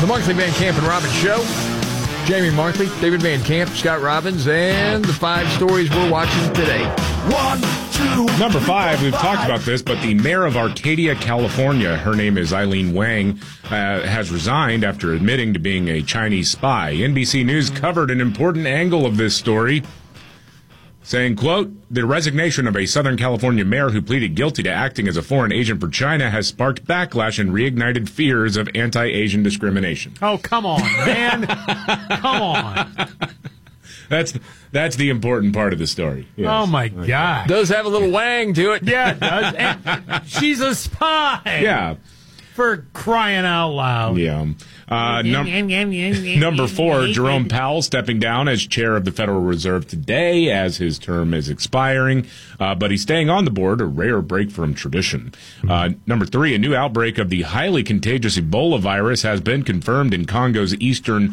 The Markley, Van Camp, and Robbins Show. Jamie Markley, David Van Camp, Scott Robbins, and the 5 stories we're watching today. 1, 2. Number 5, we've talked about this, but the mayor of Arcadia, California, her name is Eileen Wang, has resigned after admitting to being a Chinese spy. NBC News covered an important angle of this story, saying, quote, the resignation of a Southern California mayor who pleaded guilty to acting as a foreign agent for China has sparked backlash and reignited fears of anti-Asian discrimination. Oh, come on, man. Come on. That's the important part of the story. Yes. Oh, my God. Does have a little wang to it. Yeah, it does. And she's a spy. Yeah. For crying out loud. Yeah. Number 4, Jerome Powell stepping down as chair of the Federal Reserve today as his term is expiring, but he's staying on the board, a rare break from tradition. Number 3, a new outbreak of the highly contagious Ebola virus has been confirmed in Congo's eastern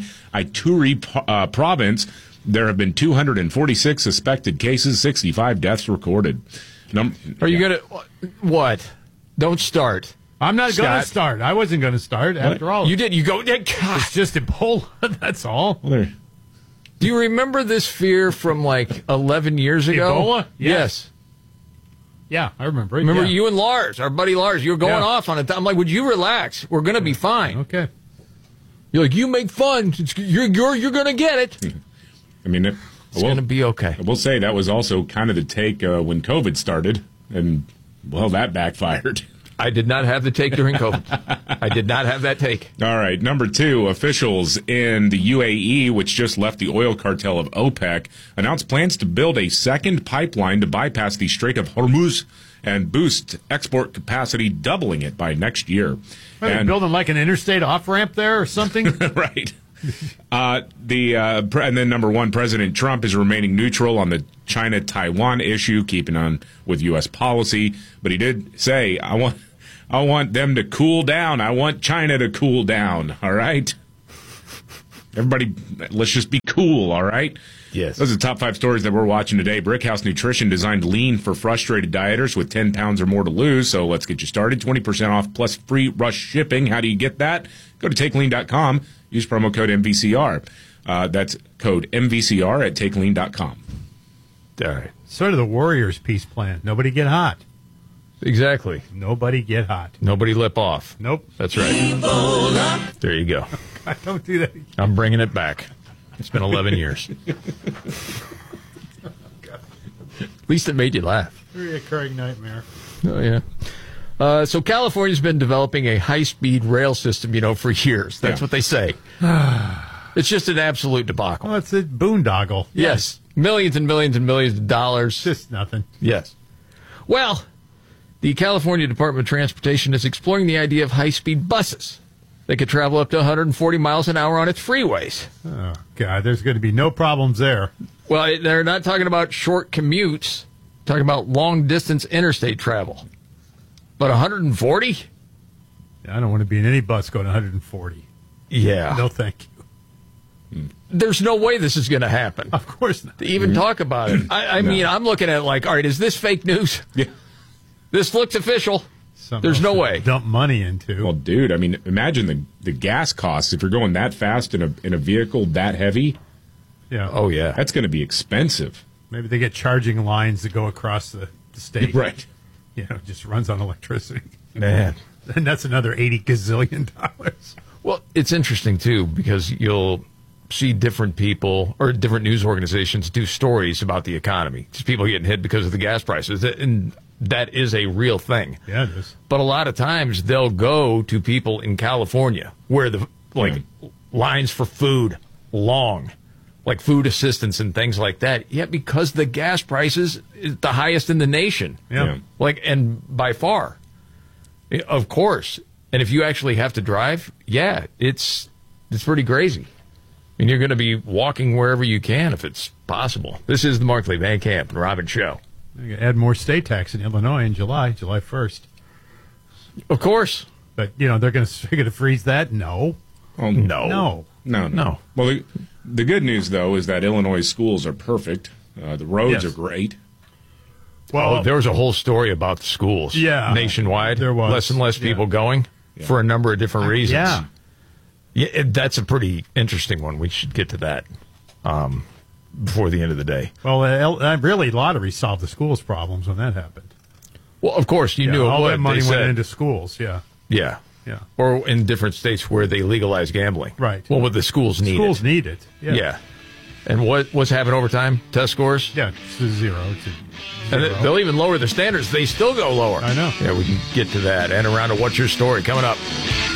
Ituri province. There have been 246 suspected cases, 65 deaths recorded. Are you going to... What? Don't start. I'm not going to start. I wasn't going to start after all. You did. You go... It's just Ebola. That's all. Well, do you remember this fear from like 11 years ago? Ebola? Yes. Yeah, I remember it. Remember you and Lars, our buddy Lars, you were going off on it. I'm like, would you relax? We're going to be fine. Okay. You're like, you make fun. You're going to get it. I mean, it's going to be okay. I will say that was also kind of the take when COVID started, and, well, that backfired. I did not have the take during COVID. I did not have that take. All right. Number 2, officials in the UAE, which just left the oil cartel of OPEC, announced plans to build a second pipeline to bypass the Strait of Hormuz and boost export capacity, doubling it by next year. Are they building like an interstate off-ramp there or something? Right. And then number 1, President Trump is remaining neutral on the China-Taiwan issue, keeping on with U.S. policy. But he did say, I want them to cool down. I want China to cool down. All right? Everybody, let's just be cool, all right? Yes. Those are the top 5 stories that we're watching today. Brickhouse Nutrition designed lean for frustrated dieters with 10 pounds or more to lose. So let's get you started. 20% off plus free rush shipping. How do you get that? Go to TakeLean.com. Use promo code MVCR. That's code MVCR at TakeLean.com. All right. Sort of the Warriors' peace plan. Nobody get hot. Exactly. Nobody get hot. Nobody lip off. Nope. That's right. There you go. God, don't do that. I'm bringing it back. It's been 11 years. At least it made you laugh. Reoccurring nightmare. Oh, yeah. So California's been developing a high-speed rail system, for years. That's what they say. It's just an absolute debacle. Well, it's a boondoggle. Yes. Millions and millions and millions of dollars. Just nothing. Yes. Well, the California Department of Transportation is exploring the idea of high-speed buses. They could travel up to 140 miles an hour on its freeways. Oh, God, there's going to be no problems there. Well, they're not talking about short commutes. They're talking about long-distance interstate travel. But 140? I don't want to be in any bus going 140. Yeah. No, thank you. There's no way this is going to happen. Of course not. To even talk about it. I mean, I'm looking at it like, all right, is this fake news? Yeah. This looks official. Something There's no way. Dump money into. Well, dude, I mean, imagine the gas costs if you're going that fast in a vehicle that heavy. Yeah. Oh, yeah. That's going to be expensive. Maybe they get charging lines that go across the state. Right. It just runs on electricity. Man. And that's another $80 gazillion. Well, it's interesting, too, because you'll see different people or different news organizations do stories about the economy. Just people getting hit because of the gas prices. And that is a real thing. Yeah, it is. But a lot of times they'll go to people in California where the lines for food long, like food assistance and things like that. Yet because the gas prices is the highest in the nation. Yeah. And by far. Of course. And if you actually have to drive, it's pretty crazy. And you're going to be walking wherever you can if it's possible. This is the Markley, Van Camp, and Robbins Show. Add more state tax in Illinois in July 1st. Of course. But, they're going to freeze that? No. Oh, No. No. Well, the good news, though, is that Illinois schools are perfect. The roads are great. Well, there was a whole story about the schools. Yeah. Nationwide. There was. Less and less people going for a number of different reasons. Yeah. Yeah, that's a pretty interesting one. We should get to that before the end of the day. Well, really, lottery solved the schools' problems when that happened. Well, of course, you knew it all would. that money They went said. into schools. Yeah. Yeah. Yeah. Or in different states where they legalize gambling. Right. Well, what the schools need Schools it. need it. Yeah. Yeah. And what's happened over time? Test scores? Yeah. It's a zero. It's a And zero. they'll even lower the standards. They still go lower. I know. Yeah, we can get to that. And around to What's Your Story coming up.